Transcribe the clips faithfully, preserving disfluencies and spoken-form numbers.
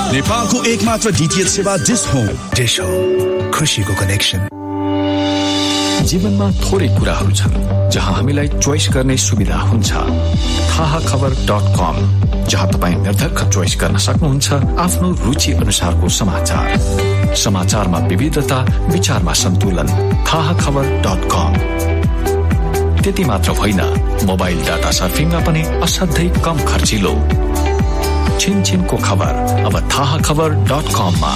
नेपालको एकमात्र डीटीएच सेवा डिश होम। डिश होम, खुशीको कनेक्सन। जीवनमा थोरै कुराहरू छन् जहाँ हामीलाई चोइस गर्ने सुविधा हुन्छ। थाहा खबर डट कम, जहाँ तपाईँ निर्धक्क चोइस गर्न सक्नुहुन्छ आफ्नो रुचि अनुसारको समाचार। समाचारमा विविधता, विचारमा सन्तुलन। थाहा खबर डट कम। त्यति मात्र होइन, मोबाइल डाटा सर्फिङमा पनि असाध्यै कम खर्चिलो। छिनछिनको खबर अब थाहा खबर डट कममा।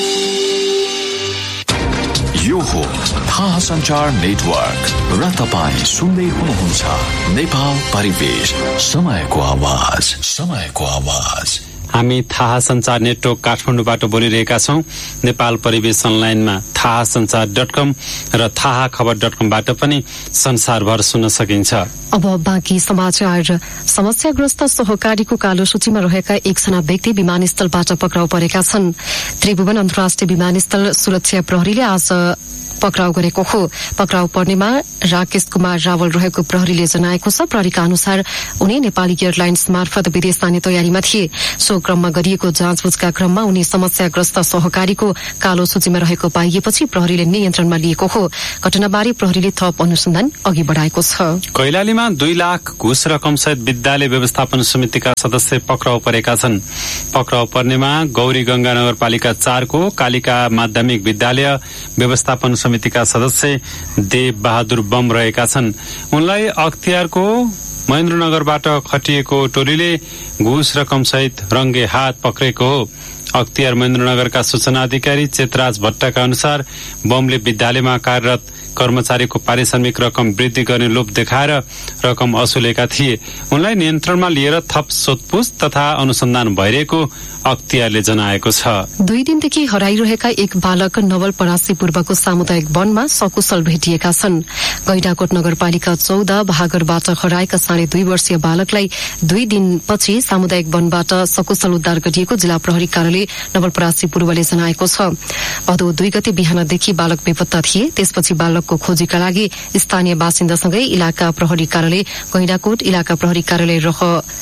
यो हो थाहा सञ्चार नेटवर्क र तपाईँ सुन्दै हुनुहुन्छ नेपाल परिवेश, समयको आवाज, समयको आवाज। हामी थाहा सञ्चार नेटवर्क काठमाडौँबाट बोलिरहेका छौं। नेपाल परिवेश अनलाइनमा थाहा सञ्चार डट कम र थाहा खबर डट कमबाट पनि संसारभर सुन्न सकिन्छ। अब बाँकी समाचार। समस्याग्रस्त सहकारीको कालो सूचीमा रहेका एकजना व्यक्ति विमानस्थलबाट पक्राउ परेका छन्। त्रिभुवन अन्तर्राष्ट्रिय विमानस्थल सुरक्षा प्रहरीले आज पक्राउ गरेको हो। पक्राउ पर्नेमा राकेश कुमार रावल रहेको प्रहरीले जनाएको छ। प्रहरीका अनुसार उनी नेपाली एयरलाइन्स मार्फत विदेश जाने तयारीमा थिए। सो क्रममा गरिएको जाँचबुझका क्रममा उनी समस्याग्रस्त सहकारीको कालो सूचीमा रहेको पाइएपछि प्रहरीले नियन्त्रणमा लिएको हो। घटनाबारे प्रहरीले थप अनुसन्धान अघि बढाएको छ। कैलालीमा दुई लाख घुस रकम सहित विद्यालय व्यवस्थापन समितिका सदस्य पक्राउ परेका छन्। पक्राउ पर्नेमा गौरी गंगा नगरपालिका चारको कालिका माध्यमिक विद्यालय व्यवस्थापन समितिका सदस्य देव बहादुर बम रहेका छन्। उनलाई अख्तियारको महेन्द्रनगरबाट खटिएको टोलीले घुस रकम सहित रंगे हात पक्रेको हो। अख्तियार महेन्द्रनगरका सूचना अधिकारी चेतराज भट्टका अनुसार बमले विद्यालयमा कार्यरत कर्मचारीको पारिश्रमिक रकम वृद्धि गर्ने लोभ देखाएर रकम असुलेका थिए। उनलाई नियन्त्रणमा लिएर थप सोधपुछ तथा अनुसन्धान भइरहेको अख्तियारले जनाएको छ। दुई दिनदेखि हराइरहेका एक बालक नवलपरासी पूर्वको सामुदायिक वनमा सकुशल भेटिएका छन्। गैंडाकोट नगरपालिका चौध भागरबाट हराएका साढे दुई वर्षीय बालकलाई दुई दिनपछि सामुदायिक वनबाट सकुशल उद्धार गरिएको जिल्ला प्रहरी कार्यालय नवलपरासी पूर्वले जनाएको छ। भदौ दुई गते बिहानदेखि बालक बेपत्ता थिए। त्यसपछि बालकको खोजीका लागि स्थानीय बासिन्दासँगै इलाका प्रहरी कार्यालय गैंडाकोट, इलाका प्रहरी कार्यालय रह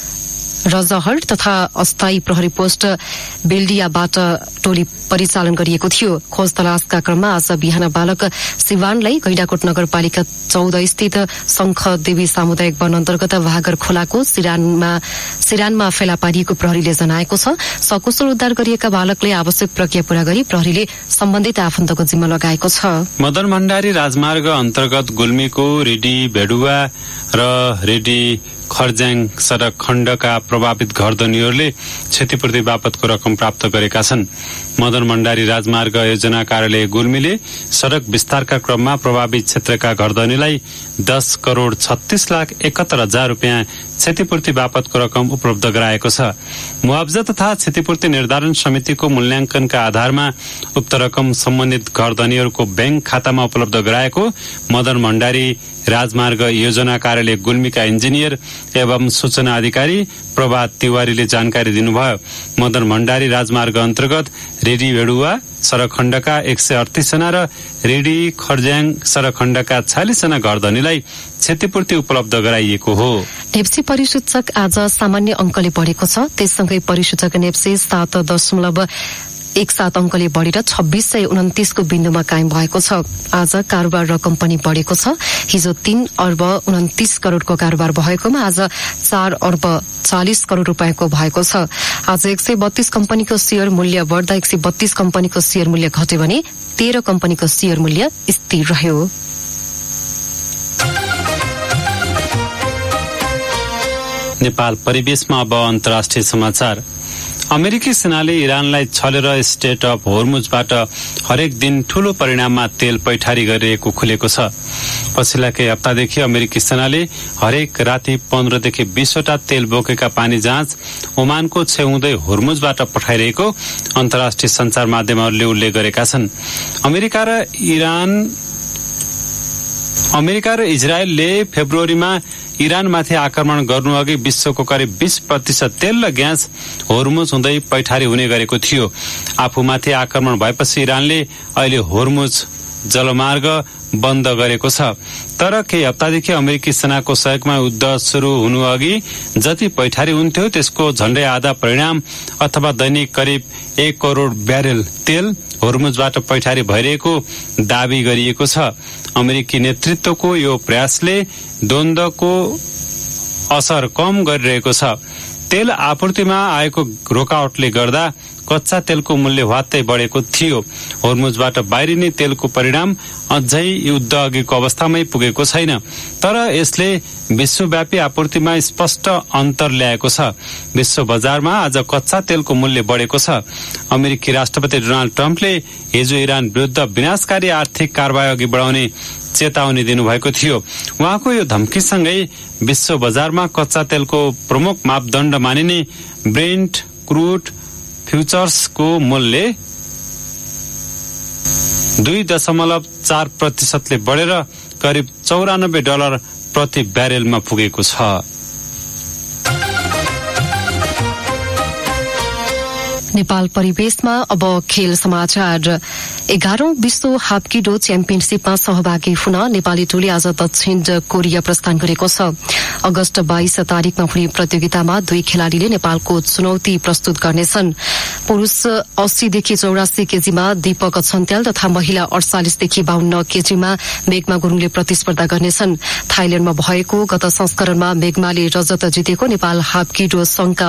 रजहर तथा अस्थायी प्रहरी पोस्ट बेल्डियाबाट टोली परिचालन गरिएको थियो। खोज तलासका क्रममा आज बिहान बालक सिवानलाई गैंडाकोट नगरपालिका चौध स्थित शंख देवी सामुदायिक वन अन्तर्गत भागर खोलाको सिरानमा सिरानमा फेला पारिएको प्रहरीले जनाएको छ। सकुशल उद्धार गरिएका बालकले आवश्यक प्रक्रिया पूरा गरी प्रहरीले सम्बन्धित आफन्तको जिम्मा लगाएको छ। मदन भण्डारी राजमार्ग अन्तर्गत गुल्मीको रेडी भेडुवा र रेडी खर्ज्याङ सड़क खण्डका प्रभावित घरधनीहरूले क्षतिपूर्ति बापतको रकम प्राप्त गरेका छन्। मदन भण्डारी राजमार्ग योजना कार्यालय गुल्मीले सड़क विस्तारका क्रममा प्रभावित क्षेत्रका घरधनीलाई दस करोड़ छत्तीस लाख एकहत्तर हजार रूपियाँ क्षतिपूर्ति बापतको रकम उपलब्ध गराएको छ। मुआवजा तथा क्षतिपूर्ति निर्धारण समितिको मूल्याङ्कनका आधारमा उक्त रकम सम्बन्धित घरधनीहरूको बैंक खातामा उपलब्ध गराएको मदन भण्डारी राजमार्ग योजना कार्यालय गुल्मीका इन्जिनियर एवं सूचना अधिकारी प्रभात तिवारीले जानकारी दिनुभयो। मदन भण्डारी राजमार्ग अन्तर्गत रेडी भेडुवा सड़क खण्डका एक सय अडतीस जना र रेडी खर्ज्याङ सड़क खण्डका छयालिस जना घरधनीलाई क्षतिपूर्ति उपलब्ध गराइएको हो। नेप्सी परिसूचक आज सामान्य अंकले बढेको छ। त्यससँगै परिसूचक नेप्सी सात दशमलव एक सात अंकले बढ़ेर छब्बीस सय उन्तिसको बिन्दुमा कायम भएको छ। आज कारोबार रकम पनि बढ़ेको छ। हिजो तीन अर्ब उन्तिस करोड़को कारोबार भएकोमा आज चार अर्ब चालीस करोड़ रूपियाँको भएको छ। आज एक सय बत्तीस कम्पनीको शेयर मूल्य बढ़दा एक सय बत्तीस कम्पनीको शेयर मूल्य घट्यो भने तेह्र कम्पनीको शेयर मूल्य स्थिर रह्यो। नेपाल परिवेशमा अब अन्तर्राष्ट्रिय समाचार। अमेरिकी सेनाले इरानलाई छलेर स्टेट अफ होर्मुजबाट हरेक दिन ठूलो परिणाममा तेल पैठारी गरिरहेको खुलेको छ। पछिल्ला केही हप्तादेखि अमेरिकी सेनाले हरेक राति पन्ध्रदेखि बीसवटा तेल बोकेका पानी जहाज ओमानको छेउदै होर्मुजबाट पठाइरहेको अन्तर्राष्ट्रिय संचार माध्यमहरूले उल्लेख गरेका छन्। अमेरिका र इरान अमेरिका र इजरायलले फेब्रुअरीमा इरानमाथि आक्रमण गर्नुअघि विश्वको करिब बीस प्रतिशत तेल र ग्यास होर्मुज हुँदै पैठारी हुने गरेको थियो। आफूमाथि आक्रमण भएपछि इरानले अहिले होर्मुज जलमार्ग बन्द गरेको छ। तर केही हप्तादेखि अमेरिकी सेनाको सहयोगमा युद्ध शुरू हुनु अघि जति पैठारी हुन्थ्यो त्यसको झण्डै आधा परिणाम अथवा दैनिक करिब एक करोड़ ब्यारेल तेल होर्मुजबाट पैठारी भइरहेको दावी गरिएको छ। अमेरिकी नेतृत्वको यो प्रयासले द्वन्द्वको असर कम गरिरहेको छ। तेल आपूर्तिमा आएको रोकावटले गर्दा कच्चा तेलको मूल्य वात्तै बढेको थियो। होर्मुजबाट बाहिरिने तेलको परिणाम अझै युद्ध अघिको अवस्थामै पुगेको छैन, तर यसले विश्वव्यापी आपूर्तिमा स्पष्ट अन्तर ल्याएको छ। विश्व बजारमा आज कच्चा तेलको मूल्य बढेको छ। अमेरिकी राष्ट्रपति डोनाल्ड ट्रम्पले हिजो इरान विरुद्ध विनाशकारी आर्थिक कारबाही अघि बढाउने चेतावनी दिनुभएको थियो। उहाँको यो धम्कीसँगै विश्व बजारमा कच्चा तेलको प्रमुख मापदण्ड मानिने ब्रेन्ट क्रूड फ्युचर्सको मूल्य दुई दशमलव चार प्रतिशतले बढेर करिब चौरानब्बे डलर प्रति ब्यारेलमा पुगेको छ। नेपाल परिवेशमा अब खेल समाचार। एघारौं विश्व हाप्किडो च्याम्पियनशीपमा सहभागी हुन नेपाली टोली आज दक्षिण कोरिया प्रस्थान गरेको छ। अगस्त बाइस तारीकमा हुने प्रतियोगितामा दुई खेलाड़ीले नेपालको चुनौती प्रस्तुत गर्नेछन्। पुरूष अस्सीदेखि चौरासी केजीमा दीपक छन्त्याल तथा महिला अडचालिसदेखि बाहन्न केजीमा मेघमा गुरूङले प्रतिस्पर्धा गर्नेछन्। थाइल्याण्डमा भएको गत संस्करणमा मेघमाले रजत जितेको नेपाल हाप्किडो संघका